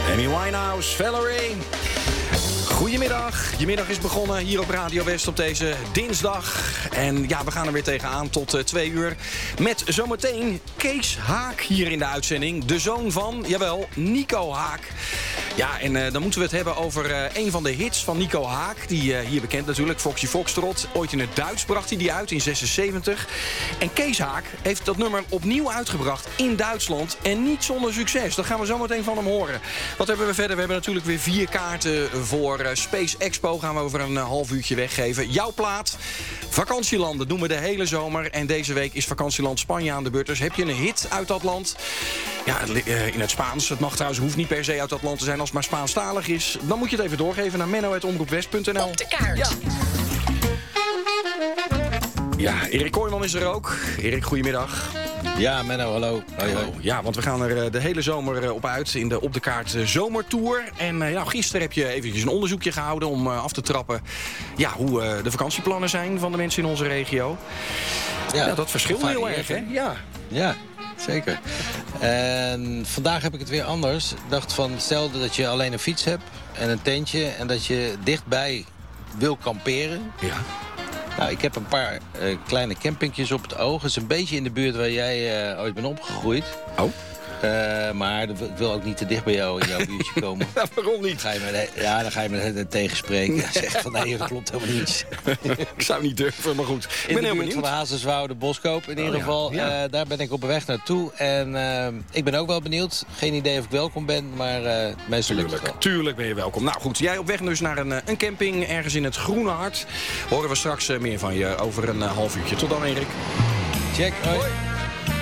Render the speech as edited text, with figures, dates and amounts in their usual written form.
Amy Winehouse, Valerie. Goedemiddag. Je middag is begonnen hier op Radio West op deze dinsdag. En ja, we gaan er weer tegenaan tot 2 uur. Met zometeen Kees Haak hier in de uitzending. De zoon van, jawel, Nico Haak. Ja, en dan moeten we het hebben over een van de hits van Nico Haak. Die hier bekend natuurlijk, Foxy Foxtrot. Ooit in het Duits bracht hij die uit in 76. En Kees Haak heeft dat nummer opnieuw uitgebracht in Duitsland. En niet zonder succes. Dat gaan we zo meteen van hem horen. Wat hebben we verder? We hebben natuurlijk weer 4 kaarten voor Space Expo. Gaan we over een half uurtje weggeven. Jouw plaat. Vakantielanden doen we de hele zomer. En deze week is vakantieland Spanje aan de beurt. Dus heb je een hit uit dat land? Ja, in het Spaans. Het mag trouwens, hoeft niet per se uit dat land te zijn als het maar Spaanstalig is. Dan moet je het even doorgeven naar menno@omroepwest.nl. Op de kaart. Ja. Ja, Erik Kooijman is er ook. Erik, goedemiddag. Ja, Menno, hallo. Hoi, hoi. Ja, want we gaan er de hele zomer op uit in de Op de Kaart zomertour. En nou, gisteren heb je eventjes een onderzoekje gehouden om af te trappen ja, hoe de vakantieplannen zijn van de mensen in onze regio. Ja, dat verschilt heel erg, hè? Ja, zeker. En vandaag heb ik het weer anders. Ik dacht van, stel dat je alleen een fiets hebt en een tentje en dat je dichtbij wil kamperen. Ja. Nou, ik heb een paar kleine campingjes op het oog. Het is een beetje in de buurt waar jij ooit bent opgegroeid. Oh. Maar ik wil ook niet te dicht bij jou in jouw buurtje komen. Ja, waarom niet? Dan ga je me het tegenspreken. En zeggen van nee, dat klopt helemaal niet. Ik zou niet durven, maar goed. Ik In ben de buurt van de Hazerswoude Boskoop in ieder geval. Ja. Daar ben ik op weg naartoe. En ik ben ook wel benieuwd. Geen idee of ik welkom ben, maar meestal lukt het wel. Tuurlijk ben je welkom. Nou goed, jij op weg dus naar een camping ergens in het Groene Hart. Horen we straks meer van je over een half uurtje. Tot dan, Erik. Check, hoi.